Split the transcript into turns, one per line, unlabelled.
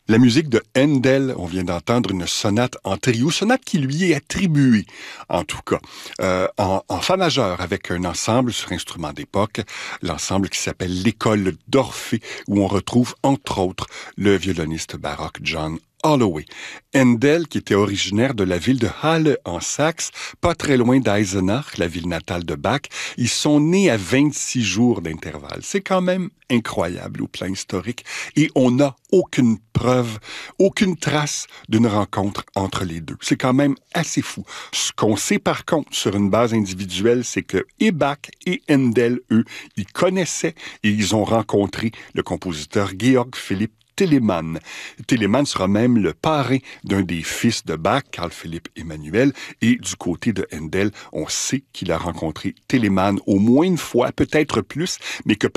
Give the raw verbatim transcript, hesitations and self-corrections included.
La musique de Handel, on vient d'entendre une sonate en trio, sonate qui lui est attribuée, en tout cas, euh, en, en fa majeur, avec un ensemble sur instruments d'époque, l'ensemble qui s'appelle l'École d'Orphée, où on retrouve, entre autres, le violoniste baroque John Holloway. Handel, qui était originaire de la ville de Halle en Saxe, pas très loin d'Eisenach, la ville natale de Bach, ils sont nés à vingt-six jours d'intervalle. C'est quand même incroyable au plan historique et on n'a aucune preuve, aucune trace d'une rencontre entre les deux. C'est quand même assez fou. Ce qu'on sait par contre sur une base individuelle, c'est que et Bach et Handel, eux, ils connaissaient et ils ont rencontré le compositeur Georg Philipp Telemann. Telemann sera même le parrain d'un des fils de Bach, Carl Philipp Emanuel, et du côté de Handel, on sait qu'il a rencontré Telemann au moins une fois, peut-être plus, mais que